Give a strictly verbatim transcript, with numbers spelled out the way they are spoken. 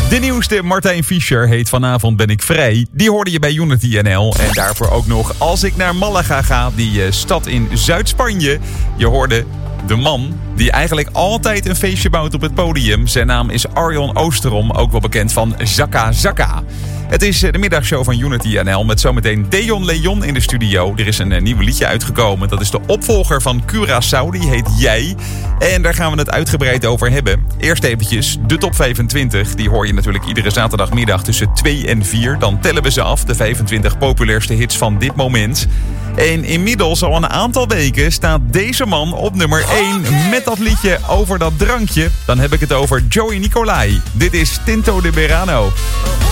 De nieuwste Martijn Fischer heet Vanavond ben ik vrij. Die hoorde je bij Unity N L. En daarvoor ook nog Als ik naar Malaga ga, die uh, stad in Zuid-Spanje. Je hoorde de man die eigenlijk altijd een feestje bouwt op het podium. Zijn naam is Arjon Oosterom, ook wel bekend van Zakka Zakka. Het is de middagshow van Unity N L met zometeen Deon Leon in de studio. Er is een uh, nieuw liedje uitgekomen. Dat is de opvolger van Curaçao, die heet Jij. En daar gaan we het uitgebreid over hebben. Eerst eventjes de top vijfentwintig. Die hoor je natuurlijk iedere zaterdagmiddag tussen twee en vier. Dan tellen we ze af, de vijfentwintig populairste hits van dit moment. En inmiddels al een aantal weken staat deze man op nummer één met dat liedje over dat drankje. Dan heb ik het over Joey Nicolai. Dit is Tinto de Verano.